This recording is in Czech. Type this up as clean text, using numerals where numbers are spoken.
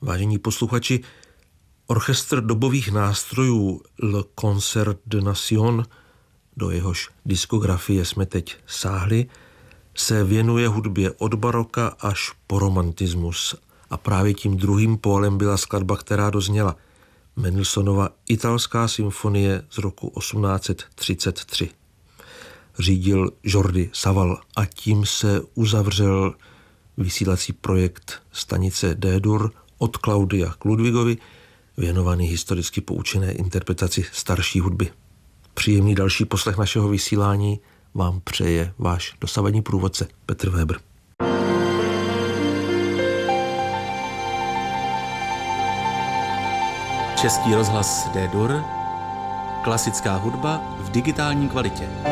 Vážení posluchači, orchestr dobových nástrojů Le Concert de Nation, do jehož diskografie jsme teď sáhli, se věnuje hudbě od baroka až po romantismus. A právě tím druhým pólem byla skladba, která dozněla. Mendelssohnova Italská symfonie z roku 1833. Řídil Jordi Savall a tím se uzavřel vysílací projekt stanice D-dur od Claudia k Ludwigovi, věnovaný historicky poučené interpretaci starší hudby. Příjemný další poslech našeho vysílání vám přeje váš dosavadní průvodce Petr Weber. Český rozhlas D-dur, klasická hudba v digitální kvalitě.